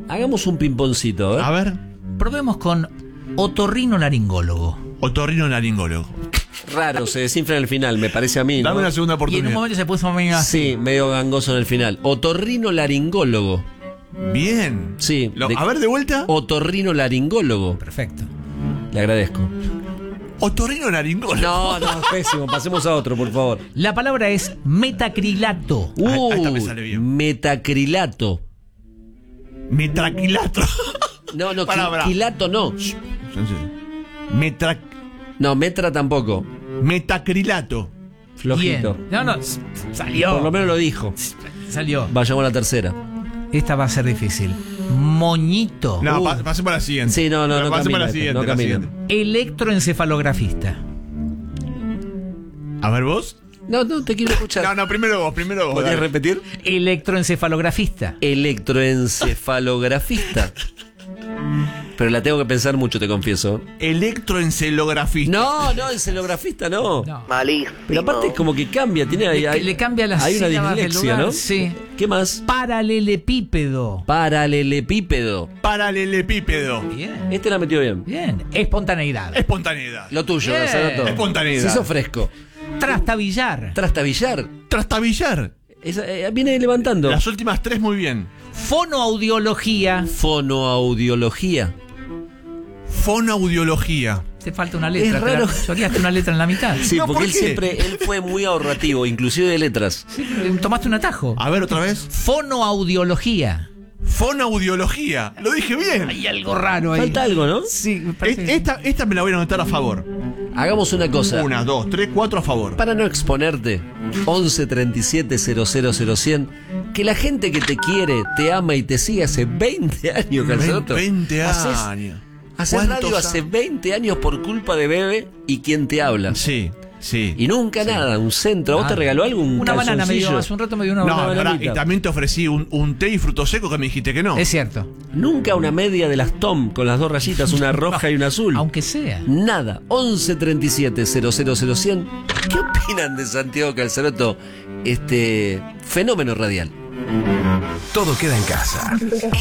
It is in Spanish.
Hagamos un pimponcito, ¿eh? A ver, Probemos con otorrinolaringólogo. otorrinolaringólogo. Raro, se desinfla en el final, me parece a mí, ¿no? Dame una segunda Y en oportunidad. un momento se puso medio así. Sí, medio gangoso en el final. Otorrinolaringólogo. Bien. Sí. A ver, de vuelta. Otorrinolaringólogo. Perfecto. Le agradezco. Otorrinolaringólogo. No, no, pésimo. Pasemos a otro, por favor. La palabra es metacrilato. Ah, esta me sale bien. Metacrilato. Metraquilato. No, no, Pará. quilato no. No, metra tampoco. Metacrilato. Flojito. Bien. No, salió. Por lo menos lo dijo. Salió. Vayamos a la tercera. Esta va a ser difícil. Moñito. No, pasemos a la siguiente. Sí, no Pasemos a la camina, siguiente. no la camina. siguiente. Electroencefalografista. A ver, vos. No, te quiero escuchar. No, primero vos. ¿Podrías dale. repetir? Electroencefalografista. Electroencefalografista. Pero la tengo que pensar mucho, te confieso. Electroencelografista. No, encelografista no. No. Malísimo. Pero aparte como que cambia, Le cambia las hay una sílabas del dislexia, lugar, ¿no? sí. ¿Qué más? Paralelepípedo. Paralelepípedo. Paralelepípedo. Bien. Este la metió bien. Bien. Espontaneidad. Espontaneidad. Lo tuyo, Bien. Garzaloto. Espontaneidad. Si sos fresco. Trastabillar. Trastabillar. Trastabillar. Viene levantando. Las últimas tres muy bien. Fonoaudiología. Fonoaudiología. Fonoaudiología. Te falta una letra. Es raro. Choreaste una letra en la mitad. Sí, No, porque ¿por qué? él fue muy ahorrativo, inclusive de letras. Sí, tomaste un atajo. A ver, otra vez. Fonoaudiología. Fonoaudiología. Lo dije bien. Hay algo raro ahí. Falta algo, ¿no? Sí, me parece que- Esta me la voy a anotar a favor. Hagamos una cosa. 1, 2, 3, 4 a favor. Para no exponerte, 11 37 000 100, que la gente que te quiere, te ama y te sigue hace 20 años, Calzaloto. 20 Haces- años. Haces ¿Cuántos radio hace 20 años por culpa de Bebe y quien te habla. Sí, sí. Y nunca nada, un centro. ¿A vos te regaló algo? ¿Un Una banana me dio. calzoncillo? Hace un rato me dio una No, banana. pará, bananita. y también te ofrecí un té y fruto seco que me dijiste que no. Es cierto. Nunca una media de las Tom con las dos rayitas, una roja y una azul. Aunque sea. Nada. 11 37 000 100. ¿Qué opinan de Santiago Calzaloto? Fenómeno radial. Todo queda en casa.